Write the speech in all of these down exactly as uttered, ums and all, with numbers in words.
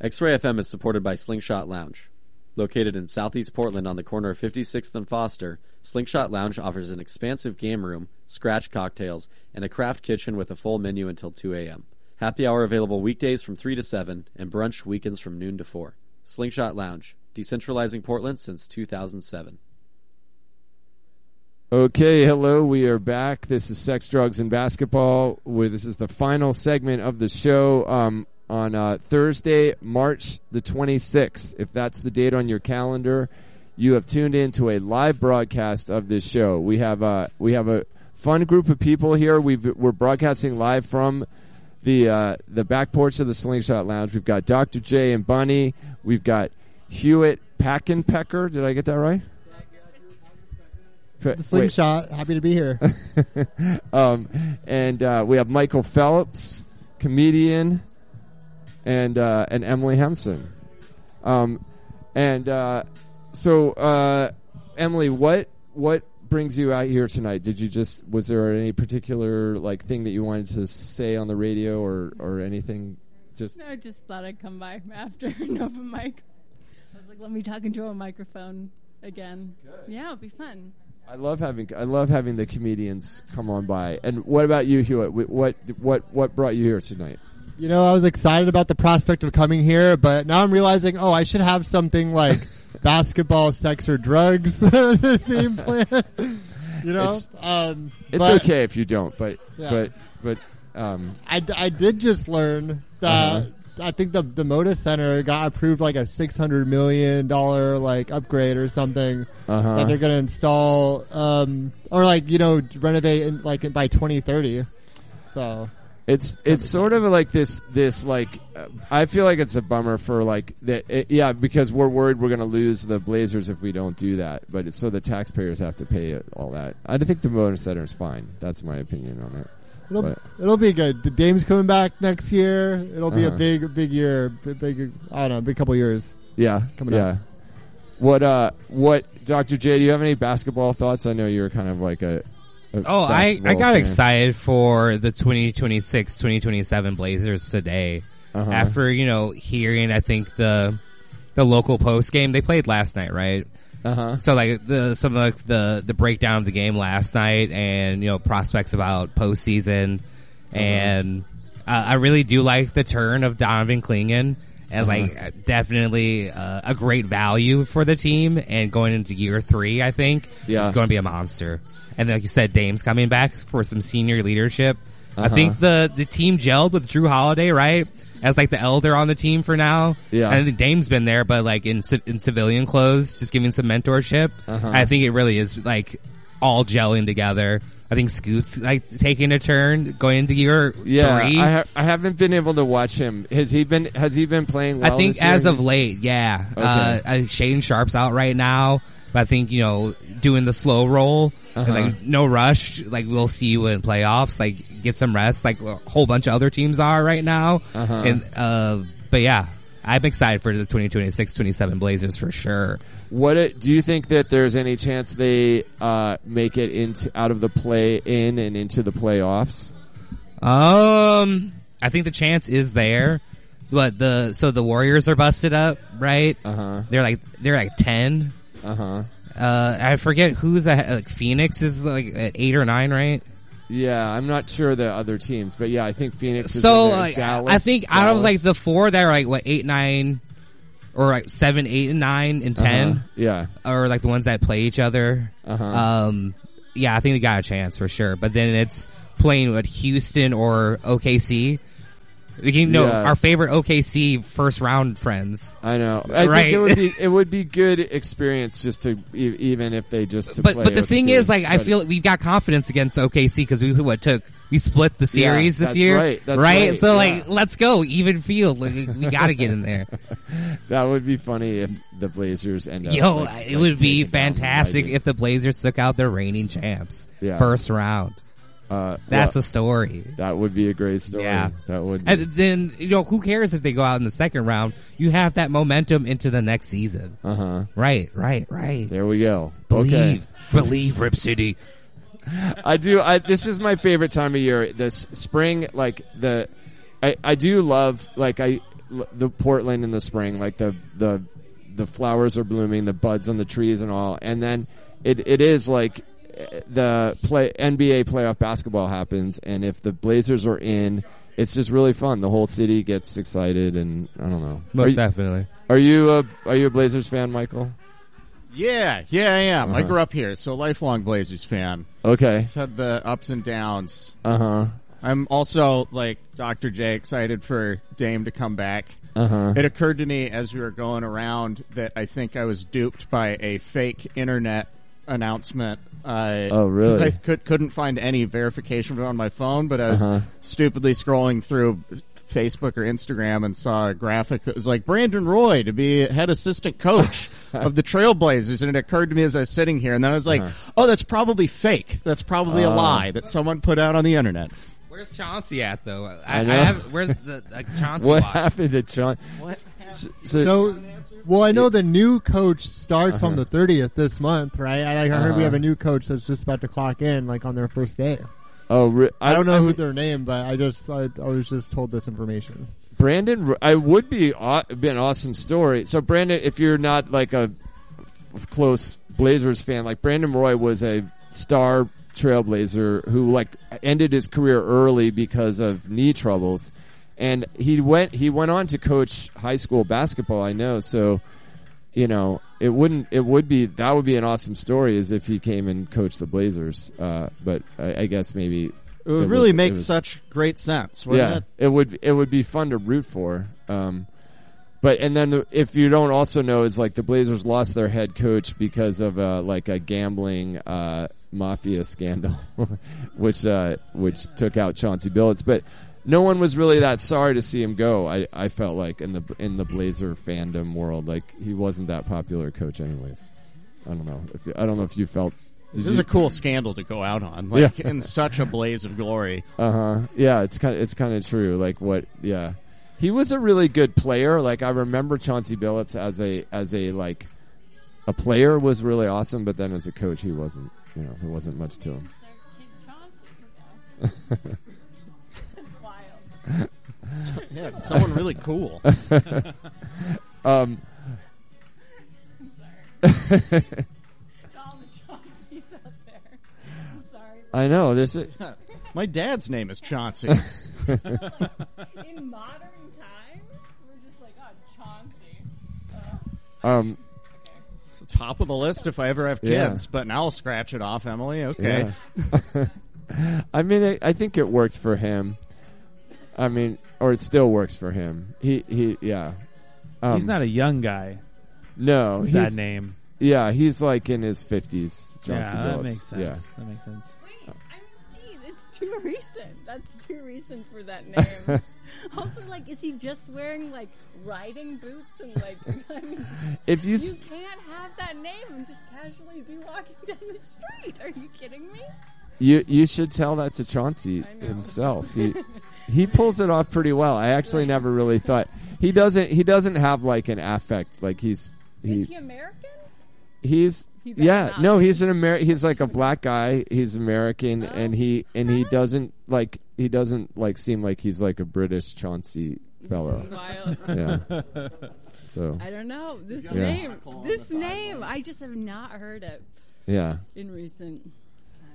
X-Ray F M is supported by Slingshot Lounge. Located in southeast Portland on the corner of fifty-sixth and Foster, Slingshot Lounge offers an expansive game room, scratch cocktails, and a craft kitchen with a full menu until two a.m. Happy hour available weekdays from three to seven, and brunch weekends from noon to four. Slingshot Lounge, decentralizing Portland since two thousand seven. Okay, hello, we are back. This is Sex, Drugs, and Basketball. Where this is the final segment of the show um, on uh, Thursday, March the twenty-sixth. If that's the date on your calendar, you have tuned in to a live broadcast of this show. We have uh, we have a fun group of people here. We've, we're broadcasting live from the uh, the back porch of the Slingshot Lounge. We've got Doctor J and Bunny. We've got Hewitt Packenpecker. Did I get that right? The Slingshot. Wait. Happy to be here. um, and uh, we have Michael Phelps, comedian, and uh, and Emily Hemson. Um, and uh, so, uh, Emily, what what brings you out here tonight? Did you just was there any particular like thing that you wanted to say on the radio or or anything? Just no, I just thought I'd come by after an open mic. I was like, let me talk into a microphone again. Good. Yeah, it'll be fun. I love having I love having the comedians come on by. And what about you, Hewitt? What what what brought you here tonight? You know, I was excited about the prospect of coming here, but now I'm realizing, oh, I should have something like basketball, sex, or drugs theme plan. You know, it's, um, it's but, okay if you don't, but yeah. but but um, I, I did just learn that. Uh-huh. I think the the Moda Center got approved like a six hundred million dollar like upgrade or something uh-huh. that they're going to install, um, or like you know renovate in, like by twenty thirty. So it's it's sort of like this this like uh, I feel like it's a bummer for like that it, yeah because we're worried we're going to lose the Blazers if we don't do that, but it's so the taxpayers have to pay it, all that. I think the Moda Center is fine. That's my opinion on it. It'll, but. it'll be good. The Dame's coming back next year. It'll be uh-huh. a big, big year. Big, big, I don't know, big couple years. Yeah, coming yeah. up. What, uh, what, Doctor J? Do you have any basketball thoughts? I know you're kind of like a. a oh, I, I got fan. excited for the twenty twenty-six twenty twenty-seven Blazers today. Uh-huh. After you know hearing, I think the the local post game they played last night, right? Uh huh. So like the some of like the the breakdown of the game last night, and you know prospects about postseason, uh-huh. and uh, I really do like the turn of Donovan Clingan as uh-huh. like definitely uh, a great value for the team, and going into year three, I think yeah. it's going to be a monster. And then, like you said, Dame's coming back for some senior leadership. Uh-huh. I think the the team gelled with Drew Holiday, right? As like the elder on the team for now. Yeah. I think Dame's been there, but like in in civilian clothes, just giving some mentorship. Uh-huh. I think it really is like all gelling together. I think Scoot's like taking a turn going into year yeah, three. I, ha- I haven't been able to watch him. Has he been? Has he been playing well? I think this year? as of He's... late, yeah. Okay. Uh, uh, Shane Sharp's out right now, but I think you know doing the slow roll, uh-huh. and, like no rush. Like we'll see you in playoffs. Like get some rest, like a whole bunch of other teams are right now. Uh-huh. And uh, but yeah, I'm excited for the twenty twenty-six twenty-seven Blazers for sure. What it, do you think that there's any chance they uh, make it into out of the play in and into the playoffs? Um, I think the chance is there, but the so the Warriors are busted up, right? Uh huh. They're like they're like ten. Uh huh. Uh, I forget who's ahead, like Phoenix is like at eight or nine, right? Yeah, I'm not sure the other teams, but yeah, I think Phoenix is so in there. like Dallas, I think Dallas. out of like the four that are like what eight, nine, or like seven, eight, and nine, and ten, uh-huh. yeah, or like the ones that play each other. Uh-huh. Um, yeah, I think they got a chance for sure. But then it's playing with Houston or O K C. You know, yeah. our favorite O K C first round friends. I know. I right? think it would be it would be good experience just to e- even if they just to but play but the with thing the is, like, but I feel like we've got confidence against O K C because we what took we split the series yeah, this that's year, right? That's right? right. So yeah. like, let's go even field. Like, we got to get in there. That would be funny if the Blazers end up. Yo, like, it like would be taking down fantastic Lightning. if the Blazers took out their reigning champs Yeah. first round. Uh, That's well, a story. That would be a great story. Yeah. That would. Be. And then, you know, who cares if they go out in the second round? You have that momentum into the next season. Uh huh. Right, right, right. There we go. Believe, okay. believe, Rip City. I do. I, this is my favorite time of year. This spring, like the, I, I do love like I l- the Portland in the spring, like the the the flowers are blooming, the buds on the trees and all, and then it it is like the play N B A playoff basketball happens, and if the Blazers are in, it's just really fun. The whole city gets excited, and I don't know. Most are you, definitely. Are you a are you a Blazers fan, Michael? Yeah, yeah, I am. Uh-huh. I grew up here, so lifelong Blazers fan. Okay. I've had the ups and downs. Uh huh. I'm also, like Doctor J, excited for Dame to come back. Uh huh. It occurred to me as we were going around that I think I was duped by a fake internet announcement. Uh, Oh, really? 'cause I could, couldn't find any verification of it on my phone, but I was Uh-huh. stupidly scrolling through Facebook or Instagram and saw a graphic that was like Brandon Roy to be head assistant coach of the Trailblazers, and it occurred to me as I was sitting here, and then I was like, Uh-huh. oh, that's probably fake. That's probably a Uh. lie that someone put out on the internet. Where's Chauncey at though? I, I I, know. have. Where's the like, Chauncey? What watch? happened to John? What? So, So, well, I know the new coach starts Uh-huh. on the thirtieth this month, right? I, like, I heard we Uh-huh. have a new coach that's just about to clock in, like on their first day. oh, re- I don't know I who mean, their name, but I just I, I was just told this information. Brandon. Ro- I would be aw- be an awesome story. So, Brandon, if you're not like a f- close Blazers fan, like Brandon Roy was a star Trailblazer who like ended his career early because of knee troubles, and he went he went on to coach high school basketball. I know, so you know it wouldn't it would be that would be an awesome story as if he came and coached the Blazers. Uh, but I, I guess maybe It would It really was- make it was- such great sense, wouldn't yeah, it? it would it would be fun to root for. Um, but and then the, if you don't also know, it's like the Blazers lost their head coach because of uh, like a gambling uh, mafia scandal, which uh, which took out Chauncey Billups. But no one was really that sorry to see him go. I, I felt like in the in the Blazer fandom world, like he wasn't that popular coach, anyways. I don't know. If you, I don't know if you felt. This is a cool scandal to go out on, like Yeah. in such a blaze of glory. Uh huh. Yeah, it's kind of it's kind of true. Like what? Yeah, he was a really good player. Like I remember Chauncey Billups as a as a like a player was really awesome, but then as a coach, he wasn't. You know, there wasn't much to him. Their kid Chauncey. Yeah. That's wild. Yeah, someone really cool. Um. I'm sorry. To all the Chaunceys out there. I'm sorry. I know. There's a, My dad's name is Chauncey. In modern times, we're just like, oh, Chauncey. Uh, um. Top of the list if I ever have Yeah. kids, but now I'll scratch it off, Emily. Okay. Yeah. I mean, I, I think it worked for him. I mean, or it still works for him. He he yeah. Um, He's not a young guy. no. With He's, that name. Yeah, he's like in his fifties. Yeah, Johnson that Billups. makes sense. Yeah. That makes sense. Wait, I mean, it's too recent. That's too recent for that name. Also, like, is he just wearing, like, riding boots and, like, I mean, If you you s- can't have that name and just casually be walking down the street. Are you kidding me? You you should tell that to Chauncey I know. himself. He he pulls it off pretty well. I actually never really thought he doesn't he doesn't have like an affect like he's he Is he American? he's He better yeah not no be. he's an Amer he's like a black guy. He's American Oh. and he and he doesn't like he doesn't like seem like he's like a British Chauncey fellow. Wild. Yeah. So I don't know. This Yeah. name, this name, I just have not heard it yeah. in recent time.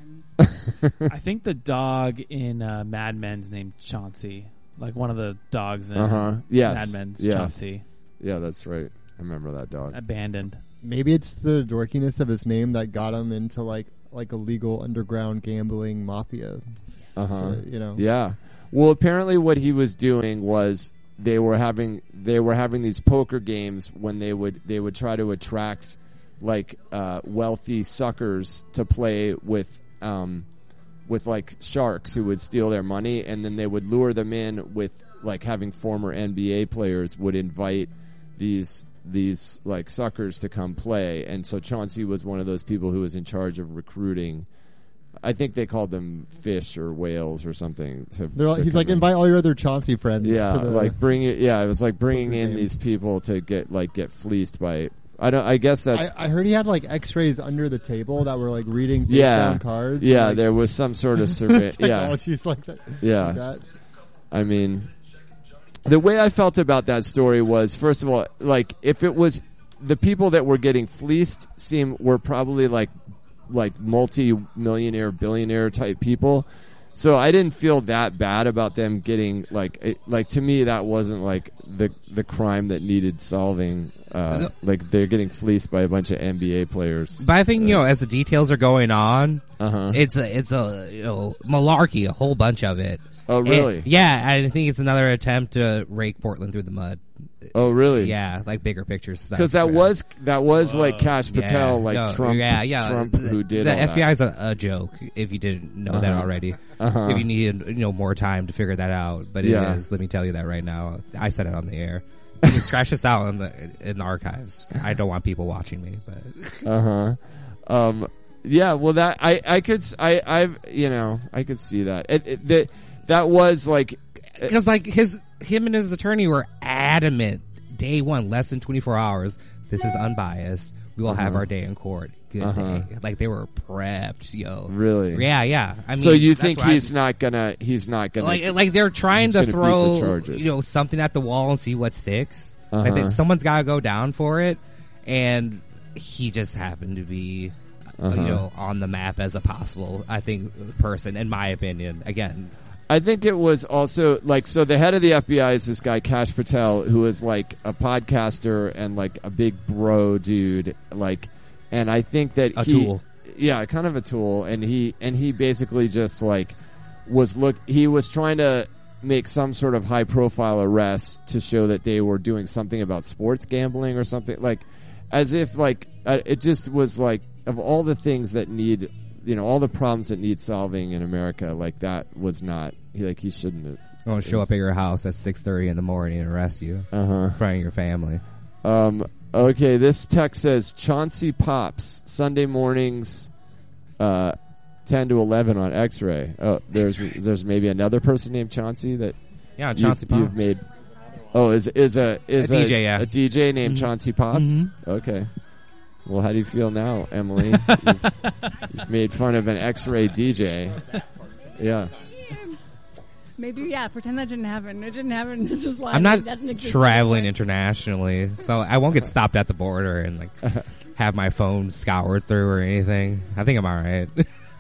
I think the dog in uh, Mad Men's named Chauncey. Like one of the dogs in Uh-huh. Yes. Mad Men's Yes. Chauncey. Yeah, that's right. I remember that dog. Abandoned. Maybe it's the dorkiness of his name that got him into like like illegal underground gambling mafia. Uh-huh. So, you know. Yeah. Well, apparently what he was doing was they were having they were having these poker games when they would they would try to attract like uh, wealthy suckers to play with um, with like sharks who would steal their money, and then they would lure them in with like having former N B A players would invite these these like suckers to come play, and so Chauncey was one of those people who was in charge of recruiting. I think they called them fish or whales or something. To, They're like, to he's like, come in. invite all your other Chauncey friends. Yeah, to the, like bring it. Yeah, it was like bringing poker in game. these people to get like get fleeced by. I don't. I guess that's. I, I heard he had like X-rays under the table that were like reading face yeah, down cards. yeah. and, like, There was some sort of survey. yeah, technologies like that. Yeah. Like that. I mean, the way I felt about that story was, first of all, like if it was the people that were getting fleeced seem were probably like like multi-millionaire, billionaire type people. So I didn't feel that bad about them getting like it, like to me that wasn't like the the crime that needed solving. Uh, like they're getting fleeced by a bunch of N B A players. But I think you know, as the details are going on, Uh-huh. it's a it's a you know malarkey, a whole bunch of it. Oh, really? And, yeah, I think it's another attempt to rake Portland through the mud. Oh, really? Yeah, like bigger pictures. Because that was that was like Cash Yeah, Patel, like no, Trump, yeah, yeah. Trump the, who did the all F B I that. is a, a joke. If you didn't know that Uh-huh. already, Uh-huh. if you needed you know more time to figure that out, but it Yeah. is. Let me tell you that right now. I said it on the air. You can scratch this out in the in the archives. I don't want people watching me, but Uh huh. Um. Yeah. Well, that I I could s- I I've you know I could see that it, it, that that was like because like his him and his attorney were adamant day one, less than twenty four hours. This is unbiased. We will have Uh-huh. our day in court. Good Uh-huh. day. Like they were prepped, yo. Really? Yeah, yeah. I mean, so you that's think what I- he's not gonna he's not gonna like like they're trying he's to gonna beat the throw charges. you know something at the wall and see what sticks. Like Uh-huh. they, someone's got to go down for it, and he just happened to be uh, Uh-huh. you know on the map as a possible I think person in my opinion. Again, I think it was also like so the head of the F B I is this guy Cash Patel who is like a podcaster and like a big bro dude like and I think that A he, tool. yeah, kind of a tool and he and he basically just like was look he was trying to make some sort of high profile arrest to show that they were doing something about sports gambling or something like as if like uh, it just was like of all the things that need you know all the problems that need solving in America like that was not he like he shouldn't have I'm gonna show up at your house at six thirty in the morning and arrest you uh-huh in front of your family. um okay this text says Chauncey Pops Sunday mornings uh ten to eleven on X-Ray. Oh, there's X-Ray. there's maybe another person named Chauncey that Yeah, you've, Chauncey Pops. you've made. Oh, is is a is A D J, yeah. a D J named Mhm. Chauncey Pops? Mhm. Okay. Well, how do you feel now, Emily? you've, you've made fun of an X-Ray D J. Yeah. Maybe, yeah, pretend that didn't happen. It didn't happen. This was live. I'm not It doesn't exist traveling anymore. internationally, so I won't get stopped at the border and like have my phone scoured through or anything. I think I'm all right.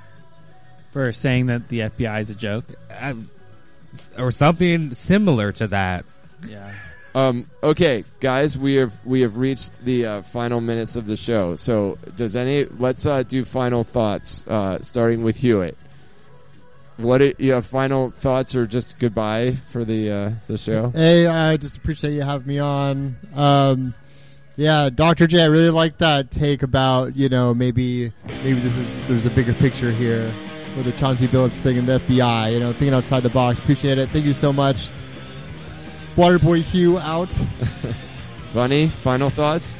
For saying that the F B I is a joke. I'm- or something similar to that. Yeah. Um, okay, guys, we have we have reached the uh, final minutes of the show. So, does any let's uh, do final thoughts, uh, starting with Hewitt. What it, you have final thoughts or just goodbye for the uh, the show? Hey, I just appreciate you having me on. Um, yeah, Doctor J, I really like that take about you know maybe maybe this is there's a bigger picture here with the Chauncey Billups thing and the F B I. You know, thinking outside the box. Appreciate it. Thank you so much. Waterboy Hugh out. Bunny, final thoughts.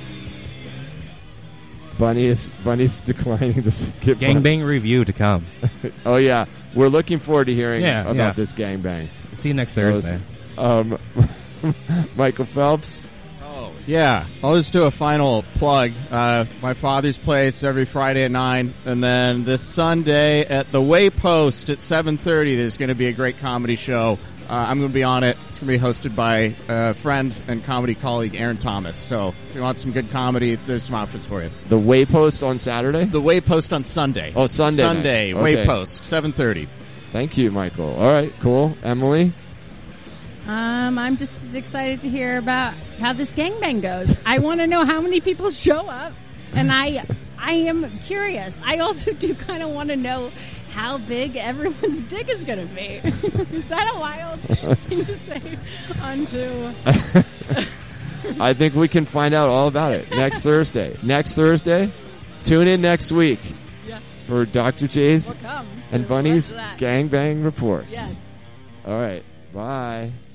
Bunny is Bunny's declining to skip. Gangbang review to come. Oh yeah, we're looking forward to hearing Yeah, about yeah. this gangbang. See you next That was- Thursday. Um, Michael Phelps. Oh, yeah. I'll just do a final plug. Uh, my father's place every Friday at nine, and then this Sunday at the Waypost at seven thirty. There's going to be a great comedy show. Uh, I'm going to be on it. It's going to be hosted by a friend and comedy colleague Aaron Thomas. So if you want some good comedy, there's some options for you. The Waypost on Saturday. The Waypost on Sunday. Oh, Sunday night. Sunday Okay. Waypost seven thirty. Thank you, Michael. All right, cool. Emily. Um, I'm just as excited to hear about how this gangbang goes. I want to know how many people show up, and I, I am curious. I also do kind of want to know how big everyone's dick is going to be. Is that a wild thing to say onto? I think we can find out all about it next Thursday. Next Thursday, tune in next week Yeah. for Doctor J's We'll come and to Bunny's watch that. Gangbang Reports. Yes. All right, bye.